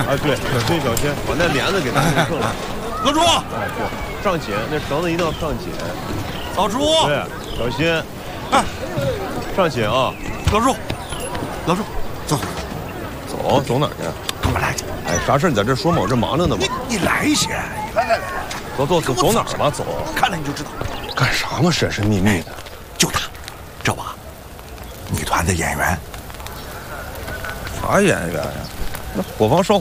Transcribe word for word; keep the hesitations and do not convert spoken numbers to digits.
啊，对，小心小心，把那帘子给它弄正了。 老朱， 哎，对，上紧，那绳子一定要上紧。 老朱， 对，小心。 哎， 上紧啊！ 老朱，老朱，走走走，走哪儿去？ 跟我来去。 哎，啥事你在这说嘛？我这忙着呢嘛。 你你来一些，来来来， 走走走，走哪儿吧？走， 看了你就知道。 干啥嘛？神神秘秘的。 就他，这吧，女团的演员。 啥演员呀？那伙房烧。